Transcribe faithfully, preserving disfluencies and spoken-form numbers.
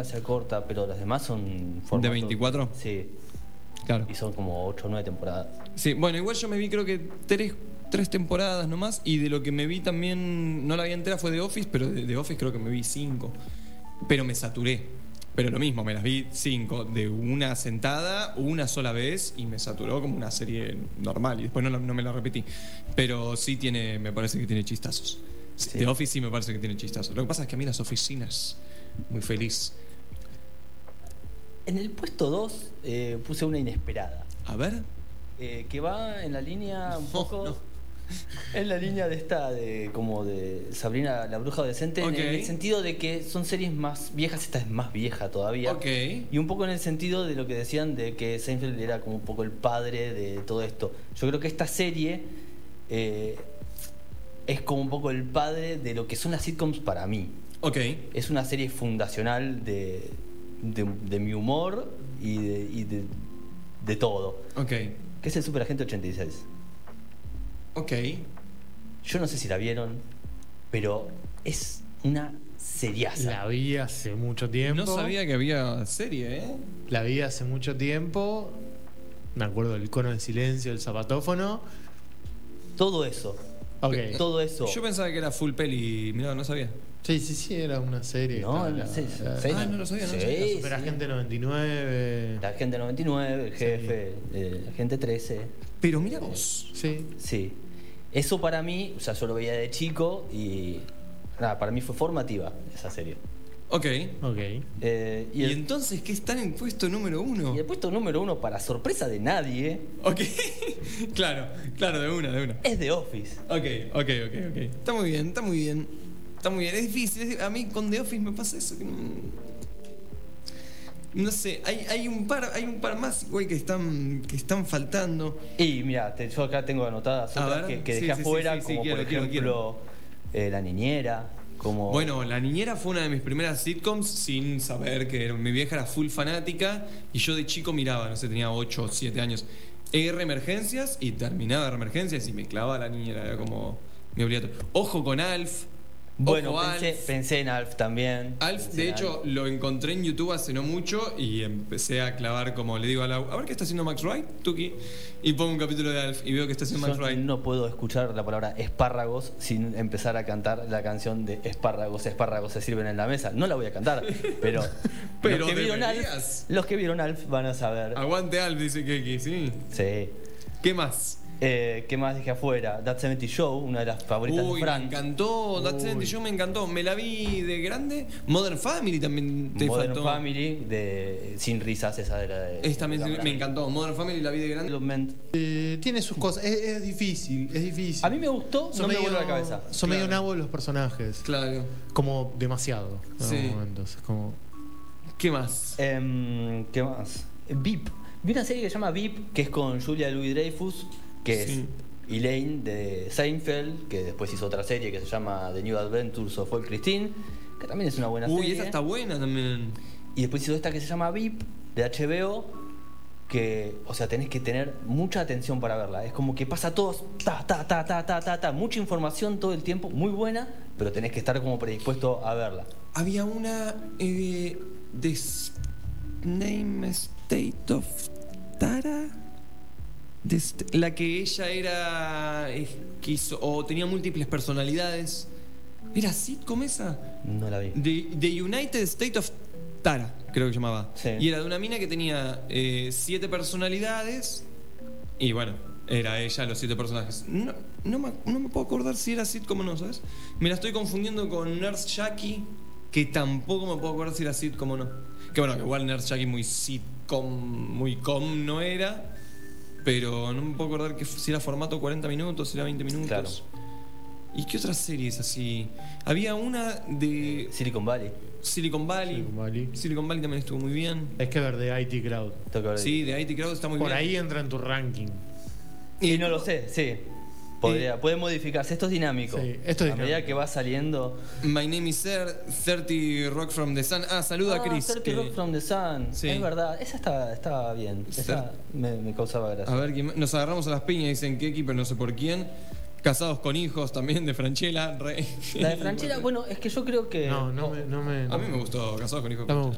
primera sea corta, pero las demás son formatos, ¿De veinticuatro? Sí. Claro. Y son como ocho o nueve temporadas. Sí, bueno, igual yo me vi creo que tres, tres temporadas nomás. Y de lo que me vi también, no la vi entera, fue The Office, pero de The Office creo que me vi cinco. Pero me saturé. Pero lo mismo, me las vi cinco de una sentada, una sola vez, y me saturó como una serie normal. Y después no, la- no me la repetí. Pero sí tiene, me parece que tiene chistazos. Sí. The Office sí me parece que tiene chistazos. Lo que pasa es que a mí las oficinas, muy feliz. En el puesto dos eh, puse una inesperada. A ver. eh, que va en la línea un No, poco... no. En la línea de esta, de como de Sabrina la bruja adolescente, Ok. en el sentido de que son series más viejas, esta es más vieja todavía. Ok. Y un poco en el sentido de lo que decían de que Seinfeld era como un poco el padre de todo esto. Yo creo que esta serie eh, es como un poco el padre de lo que son las sitcoms para mí. Ok. Es una serie fundacional de, de, de mi humor y, de, y de, de todo. Ok. Que es el Superagente ochenta y seis. Ok. Yo no sé si la vieron, pero es una seriaza. La vi hace mucho tiempo. No sabía que había serie, ¿eh? La vi hace mucho tiempo. Me acuerdo del cono de silencio, el zapatófono. Todo eso. Ok. Todo eso. Yo pensaba que era full peli. Mirá, no sabía. Sí, sí, sí, era una serie. No, Estaba no la- sé. la- sí. Ah, no lo sabía, no lo Sí, sabía. sí. Superagente noventa y nueve. La Agente noventa y nueve, el jefe, eh, Agente trece. Pero mira vos. Sí. Sí. Eso para mí, o sea, yo lo veía de chico y. Nada, para mí fue formativa esa serie. Ok. Ok. Eh, y, ¿Y, el, entonces qué están en puesto número uno? y el puesto número uno, para sorpresa de nadie, Ok. Claro, claro, de una, de una. es The Office. Ok, ok, ok, ok. Está muy bien, está muy bien. Está muy bien. Es difícil. es di- a mí con The Office me pasa eso que no. No sé, hay, hay un par, hay un par más, güey, que están, que están faltando. Y mira, te- yo acá tengo anotadas A otras ver, que, que sí, dejé sí, sí, afuera, sí, sí, como quiero, por quiero, ejemplo eh, La Niñera, como... Bueno, La Niñera fue una de mis primeras sitcoms sin saber que era- mi vieja era full fanática y yo de chico miraba, no sé, tenía ocho o siete años. R Emergencias y terminaba R Emergencias y me clavaba La Niñera, era como mi obligatorio. Ojo con Alf. Bueno, Ojo pensé, Alf. pensé en Alf también. Alf, Pensé de en hecho, Alf. lo encontré en YouTube hace no mucho y empecé a clavar, como le digo a Lau, a ver qué está haciendo Max Wright, Tuki, y pongo un capítulo de Alf y veo que está haciendo Max Yo Wright. no puedo escuchar la palabra espárragos sin empezar a cantar la canción de espárragos, espárragos se sirven en la mesa. No la voy a cantar, pero, Pero los, que vieron Alf, deberías. los que vieron Alf van a saber. Aguante Alf, dice Keki, sí. Sí. ¿Qué más? Eh, ¿Qué más dejé afuera? That setenta Show, una de las favoritas Uy, de me Fran. encantó, That setenta Show me encantó. Me la vi de grande. Modern Family también te Modern faltó. Family, de Sin Risas, esa de la de... Es también de me encantó. Modern Family la vi de grande. Development. Eh, tiene sus cosas. Es, es difícil, es difícil. A mí me gustó, Son no me medio- voló la cabeza. Son Claro. medio nabos los personajes. Claro. Como demasiado. En Sí. algunos momentos. Es como. ¿Qué más? Em, ¿Qué más? V I P. Vi una serie que se llama V I P, que es con Julia Louis-Dreyfus, que Sí. es Elaine de Seinfeld, que después hizo otra serie que se llama The New Adventures of Paul Christine, que también es una buena Uy, serie. esa está buena también. Y después hizo esta que se llama V I P, de H B O, que, o sea, tenés que tener mucha atención para verla. Es como que pasa todo, ta, ta, ta, ta, ta, ta, ta, mucha información todo el tiempo, muy buena, pero tenés que estar como predispuesto a verla. Había una eh, de S- Name State of Tara. De est- la que ella era esquizo o tenía múltiples personalidades. ¿Era sitcom esa? No la vi. The, The United State of Tara, creo que llamaba. Sí. Y era de una mina que tenía eh, siete personalidades. Y bueno, era ella los siete personajes. No, no, me, no me puedo acordar si era sitcom o no, ¿sabes? Me la estoy confundiendo con Nurse Jackie, que tampoco me puedo acordar si era sitcom o no. Que bueno, que igual Nurse Jackie muy sitcom, muy com no era. Pero no me puedo acordar que si era formato cuarenta minutos, si era veinte minutos. Claro. ¿Y qué otras series así? Había una de Silicon Valley. Silicon Valley. Silicon Valley. Silicon Valley también estuvo muy bien. Es que ver de I T Crowd. Tengo que ver. Sí, de I T Crowd está muy Por bien. ahí entra en tu ranking. Y no lo sé, sí. Podría, puede modificarse. Esto es dinámico. Sí, esto es A medida dinámico. que va saliendo. My name is Sir, thirty Rock from the Sun. Ah, saluda a Chris. thirty que- Rock from the Sun. Sí. Es verdad. Esa estaba, estaba bien. Esa me, me causaba gracia. A ver, ¿quién más? Nos agarramos a las piñas, dicen Keki, pero no sé por quién. Casados con hijos también de Franchella. Re... La de Franchella, bueno, es que yo creo que. No, no me. No me A mí me gustó Casados con hijos. no me